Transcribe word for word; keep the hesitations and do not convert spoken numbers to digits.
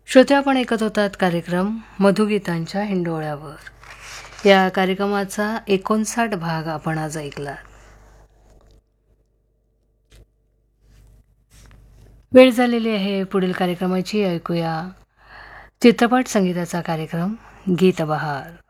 श्रोते, आपण ऐकत होतात कार्यक्रम मधुगीतांच्या हिंडोळ्यावर. या कार्यक्रमाचा एकोणसाठ भाग आपण आज ऐकला. वेळ झालेली आहे पुढील कार्यक्रमाची. ऐकूया चित्रपट संगीताचा कार्यक्रम गीतबहार.